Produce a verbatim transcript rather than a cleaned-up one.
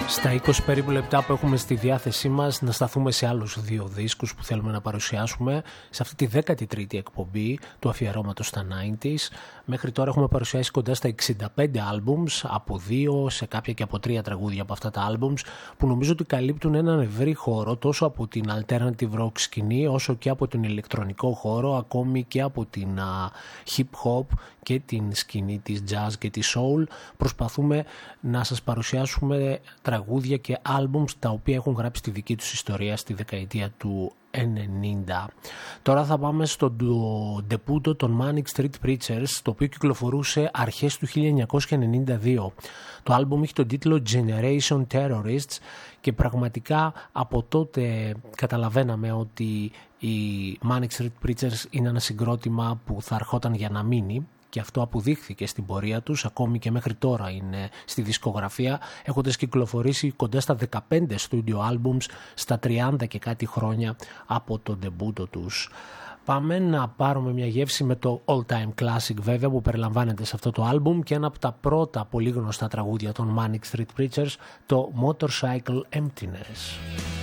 Στα είκοσι περίπου λεπτά που έχουμε στη διάθεσή μας να σταθούμε σε άλλους δύο δίσκους που θέλουμε να παρουσιάσουμε σε αυτή τη δέκατη τρίτη εκπομπή του αφιερώματος στα ενενήντα. Μέχρι τώρα έχουμε παρουσιάσει κοντά στα εξήντα πέντε άλμπουμς, από δύο σε κάποια και από τρία τραγούδια από αυτά τα άλμπουμς, που νομίζω ότι καλύπτουν έναν ευρύ χώρο τόσο από την alternative rock σκηνή όσο και από τον ηλεκτρονικό χώρο, ακόμη και από την uh, hip hop και την σκηνή της jazz και της soul. Προσπαθούμε να σας παρουσιάσουμε τραγούδια και άλμπουμς τα οποία έχουν γράψει τη δική τους ιστορία στη δεκαετία του ενενήντα. Τώρα θα πάμε στο ντεπούτο των Manic Street Preachers, το οποίο κυκλοφορούσε αρχές του χίλια εννιακόσια ενενήντα δύο. Το άλμπουμ έχει τον τίτλο Generation Terrorists και πραγματικά από τότε καταλαβαίναμε ότι οι Manic Street Preachers είναι ένα συγκρότημα που θα ερχόταν για να μείνει. Και αυτό αποδείχθηκε στην πορεία τους, ακόμη και μέχρι τώρα είναι στη δισκογραφία, έχοντας κυκλοφορήσει κοντά στα δεκαπέντε studio albums στα τριάντα και κάτι χρόνια από το ντεμπούτο τους. Πάμε να πάρουμε μια γεύση με το all time classic βέβαια που περιλαμβάνεται σε αυτό το άλμπουμ και ένα από τα πρώτα πολύ γνωστά τραγούδια των Manic Street Preachers, το Motorcycle Emptiness.